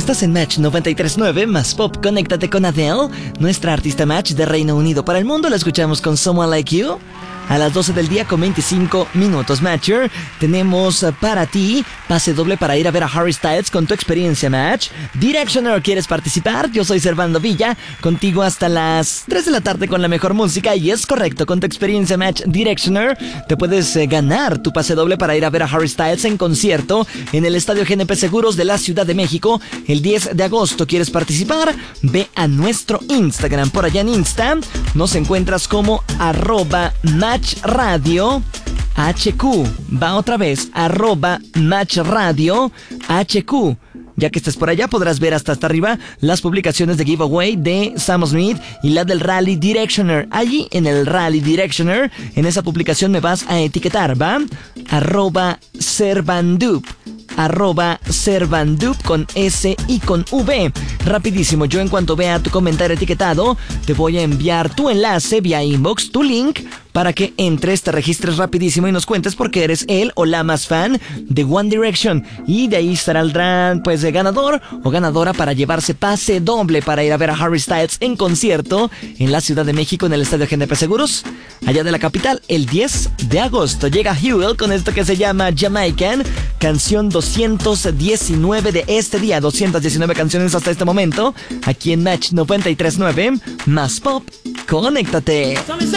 Estás en Match 93.9 más Pop. Conéctate con Adele, nuestra artista Match de Reino Unido para el mundo. La escuchamos con Someone Like You. A las 12 del día con 25 minutos, Matcher. Tenemos para ti pase doble para ir a ver a Harry Styles con tu experiencia Match. Directioner, ¿quieres participar? Yo soy Servando Villa, contigo hasta las 3 de la tarde con la mejor música. Y es correcto, con tu experiencia Match Directioner te puedes ganar tu pase doble para ir a ver a Harry Styles en concierto en el Estadio GNP Seguros de la Ciudad de México el 10 de agosto. ¿Quieres participar? Ve a nuestro Instagram. Por allá en Insta nos encuentras como @MatchRadio HQ. Va otra vez, @MatchRadio HQ. Ya que estés por allá podrás ver hasta arriba las publicaciones de giveaway de Sam Smith y la del Rally Directioner. Allí en el Rally Directioner, en esa publicación me vas a etiquetar, ¿va? @Servandup. @Servandup con S y con V. Rapidísimo, yo en cuanto vea tu comentario etiquetado, te voy a enviar tu enlace vía inbox, tu link, para que entres, te registres rapidísimo y nos cuentes por qué eres el o la más fan de One Direction. Y de ahí saldrán, pues, de ganador o ganadora para llevarse pase doble para ir a ver a Harry Styles en concierto en la Ciudad de México en el Estadio GNP Seguros, allá de la capital, el 10 de agosto. Llega Hewell con esto que se llama Jamaican, canción 219 de este día. 219 canciones hasta este momento, aquí en Match 93.9, más Pop. Conéctate.